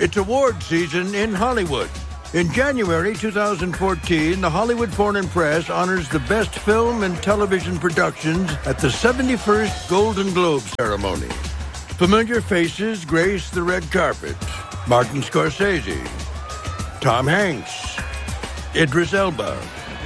It's award season in Hollywood. In January 2014, the Hollywood Foreign Press honors the best film and television productions at the 71st Golden Globe ceremony. Familiar faces grace the red carpet. Martin Scorsese, Tom Hanks, Idris Elba.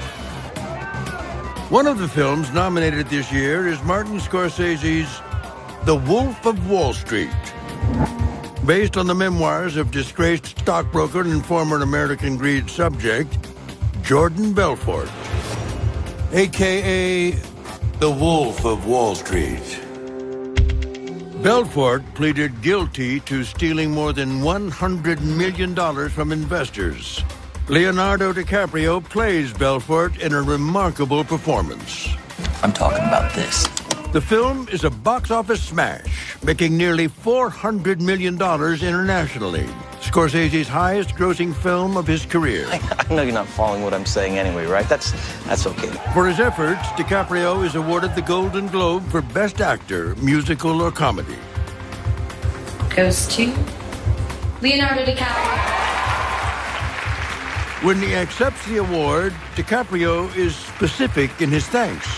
One of the films nominated this year is Martin Scorsese's The Wolf of Wall Street. Based on the memoirs of disgraced stockbroker and former American greed subject, Jordan Belfort, a.k.a. the Wolf of Wall Street. Belfort pleaded guilty to stealing more than $100 million from investors. Leonardo DiCaprio plays Belfort in a remarkable performance. I'm talking about this. The film is a box office smash, making nearly $400 million internationally. Scorsese's highest-grossing film of his career. I know you're not following what I'm saying anyway, right? That's okay. For his efforts, DiCaprio is awarded the Golden Globe for Best Actor, Musical or Comedy. Goes to Leonardo DiCaprio. When he accepts the award, DiCaprio is specific in his thanks.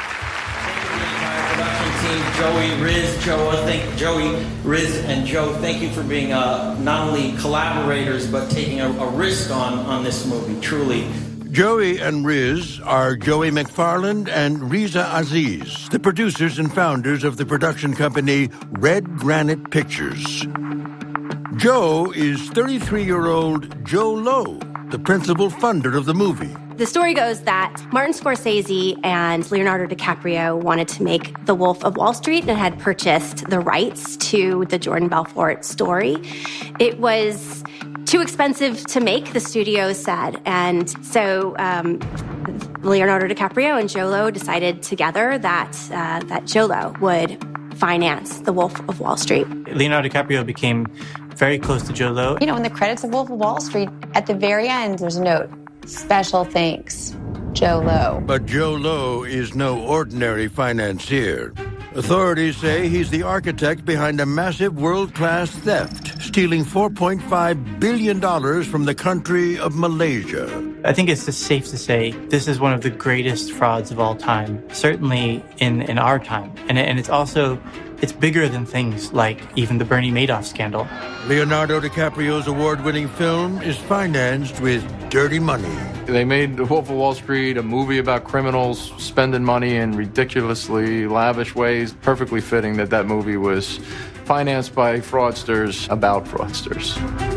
Joey, Riz, and Joe, thank you for being not only collaborators, but taking a risk on this movie, truly. Joey and Riz are Joey McFarland and Riza Aziz, the producers and founders of the production company Red Granite Pictures. Joe is 33-year-old Joe Lowe, the principal funder of the movie. The story goes that Martin Scorsese and Leonardo DiCaprio wanted to make The Wolf of Wall Street and had purchased the rights to the Jordan Belfort story. It was too expensive to make, the studio said. And so Leonardo DiCaprio and Joe Lowe decided together that Joe Lowe would finance The Wolf of Wall Street. Leonardo DiCaprio became very close to Joe Lowe. You know, in the credits of Wolf of Wall Street, at the very end, there's a note. Special thanks, Joe Lowe. But Joe Lowe is no ordinary financier. Authorities say he's the architect behind a massive world-class theft, stealing $4.5 billion from the country of Malaysia. I think it's just safe to say this is one of the greatest frauds of all time, certainly in our time. And it's bigger than things like even the Bernie Madoff scandal. Leonardo DiCaprio's award-winning film is financed with dirty money. They made The Wolf of Wall Street a movie about criminals spending money in ridiculously lavish ways. Perfectly fitting that movie was financed by fraudsters about fraudsters.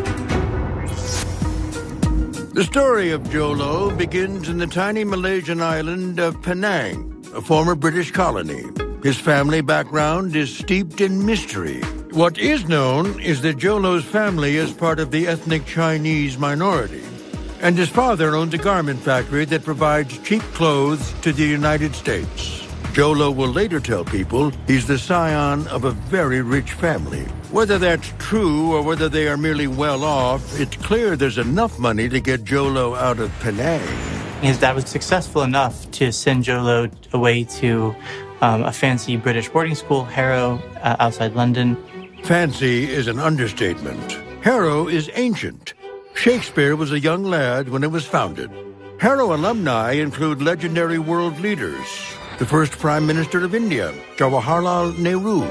The story of Joe Lowe begins in the tiny Malaysian island of Penang, a former British colony. His family background is steeped in mystery. What is known is that Joe Lowe's family is part of the ethnic Chinese minority, and his father owns a garment factory that provides cheap clothes to the United States. Joe Lowe will later tell people he's the scion of a very rich family. Whether that's true or whether they are merely well off, it's clear there's enough money to get Joe Lowe out of Penang. His dad was successful enough to send Joe Lowe away to a fancy British boarding school, Harrow, outside London. Fancy is an understatement. Harrow is ancient. Shakespeare was a young lad when it was founded. Harrow alumni include legendary world leaders. The first Prime Minister of India, Jawaharlal Nehru,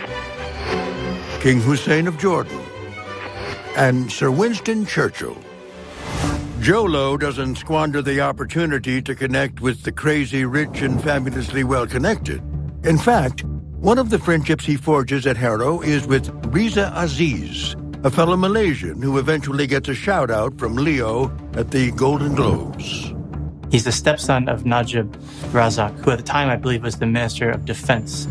King Hussein of Jordan, and Sir Winston Churchill. Joe Lowe doesn't squander the opportunity to connect with the crazy rich and fabulously well-connected. In fact, one of the friendships he forges at Harrow is with Riza Aziz, a fellow Malaysian who eventually gets a shout-out from Leo at the Golden Globes. He's the stepson of Najib Razak, who at the time I believe was the Minister of Defense.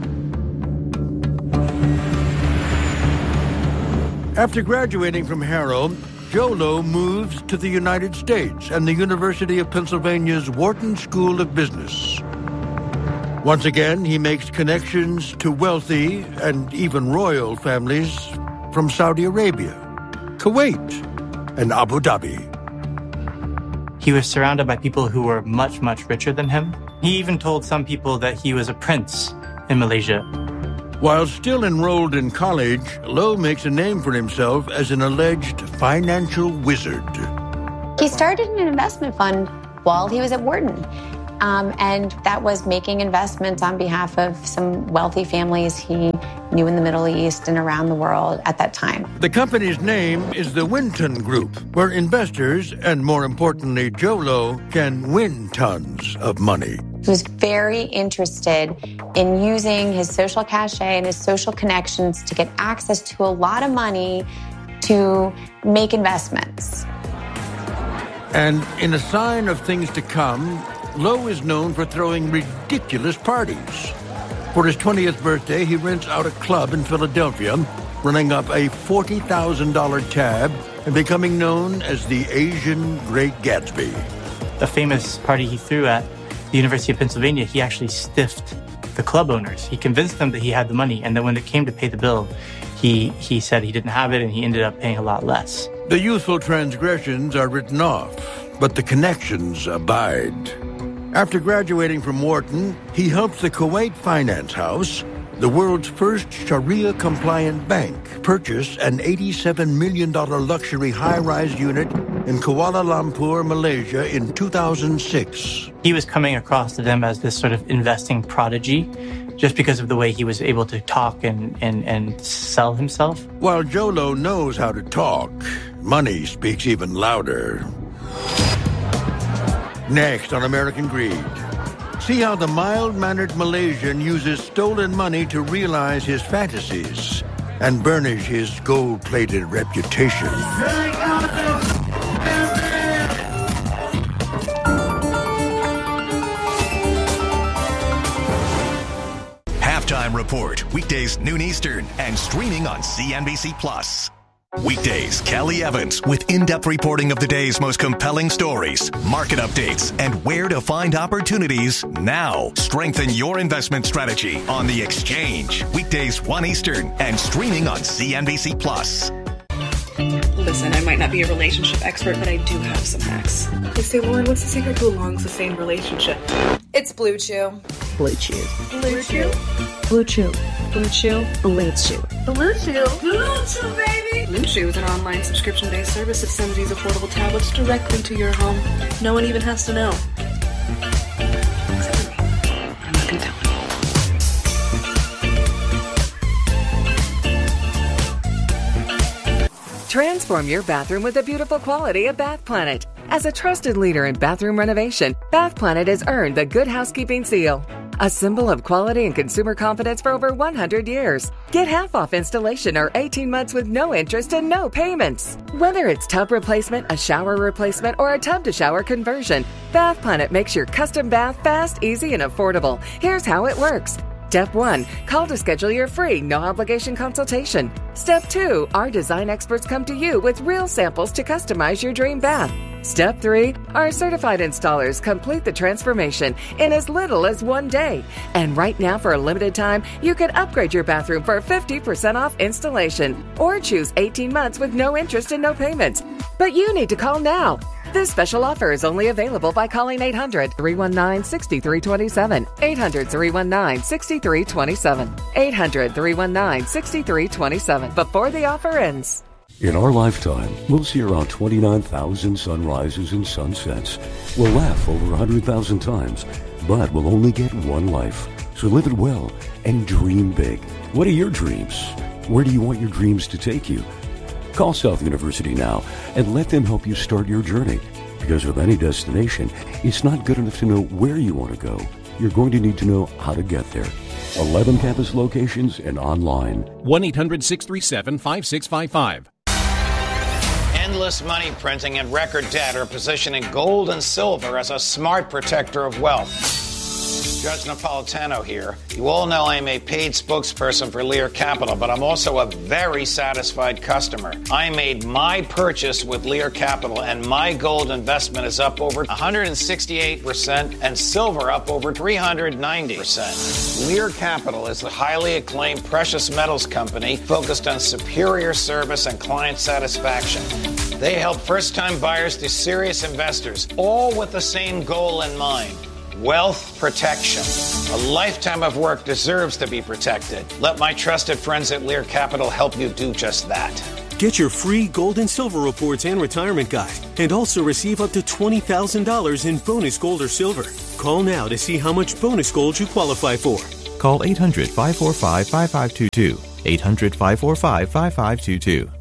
After graduating from Harrow, Joe Lowe moves to the United States and the University of Pennsylvania's Wharton School of Business. Once again, he makes connections to wealthy and even royal families from Saudi Arabia, Kuwait, and Abu Dhabi. He was surrounded by people who were much, much richer than him. He even told some people that he was a prince in Malaysia. While still enrolled in college, Lowe makes a name for himself as an alleged financial wizard. He started an investment fund while he was at Wharton. And that was making investments on behalf of some wealthy families he knew in the Middle East and around the world at that time. The company's name is the Winton Group, where investors, and more importantly, Joe Lowe, can win tons of money. He was very interested in using his social cachet and his social connections to get access to a lot of money to make investments. And in a sign of things to come, Lowe is known for throwing ridiculous parties. For his 20th birthday, he rents out a club in Philadelphia, running up a $40,000 tab and becoming known as the Asian Great Gatsby. A famous party he threw at the University of Pennsylvania, he actually stiffed the club owners. He convinced them that he had the money, and then when it came to pay the bill, he said he didn't have it, and he ended up paying a lot less. The youthful transgressions are written off, but the connections abide. After graduating from Wharton, he helped the Kuwait Finance House, the world's first Sharia-compliant bank, purchase an $87 million luxury high-rise unit in Kuala Lumpur, Malaysia in 2006. He was coming across to them as this sort of investing prodigy just because of the way he was able to talk and sell himself. While Joe Lowe knows how to talk, money speaks even louder. Next on American Greed, see how the mild-mannered Malaysian uses stolen money to realize his fantasies and burnish his gold-plated reputation. Halftime Report, weekdays noon Eastern and streaming on CNBC+. Weekdays, Kelly Evans with in-depth reporting of the day's most compelling stories, market updates, and where to find opportunities now. Strengthen your investment strategy on The Exchange. Weekdays 1 Eastern and streaming on CNBC+. Listen, I might not be a relationship expert, but I do have some hacks. They say, Lauren, what's the secret to a long, sustained relationship? It's Blue Chew. Blue Chew. Blue Chew. Blue Chew. Blue Chew. Blue Chew. Blue Chew. Blue Chew, baby! Blue Chew is an online subscription-based service that sends these affordable tablets directly to your home. No one even has to know. Except for me. I'm not gonna tell anyone. Transform your bathroom with the beautiful quality of Bath Planet. As a trusted leader in bathroom renovation, Bath Planet has earned the Good Housekeeping seal, a symbol of quality and consumer confidence for over 100 years. Get half off installation or 18 months with no interest and no payments. Whether it's tub replacement, a shower replacement, or a tub-to-shower conversion, Bath Planet makes your custom bath fast, easy, and affordable. Here's how it works. Step 1, call to schedule your free, no-obligation consultation. Step 2, our design experts come to you with real samples to customize your dream bath. Step 3, our certified installers complete the transformation in as little as 1 day. And right now, for a limited time, you can upgrade your bathroom for 50% off installation or choose 18 months with no interest and no payments. But you need to call now. This special offer is only available by calling 800-319-6327. 800-319-6327. 800-319-6327 before the offer ends. In our lifetime, we'll see around 29,000 sunrises and sunsets. We'll laugh over 100,000 times, but we'll only get one life. So live it well and dream big. What are your dreams? Where do you want your dreams to take you? Call South University now and let them help you start your journey. Because with any destination, it's not good enough to know where you want to go. You're going to need to know how to get there. 11 campus locations and online. 1-800-637-5655. Endless money printing and record debt are positioning gold and silver as a smart protector of wealth. Judge Napolitano here. You all know I'm a paid spokesperson for Lear Capital, but I'm also a very satisfied customer. I made my purchase with Lear Capital, and my gold investment is up over 168% and silver up over 390%. Lear Capital is a highly acclaimed precious metals company focused on superior service and client satisfaction. They help first-time buyers to serious investors, all with the same goal in mind: wealth protection. A lifetime of work deserves to be protected. Let my trusted friends at Lear Capital help you do just that. Get your free gold and silver reports and retirement guide, and also receive up to $20,000 in bonus gold or silver. Call now to see how much bonus gold you qualify for. Call 800-545-5522. 800-545-5522.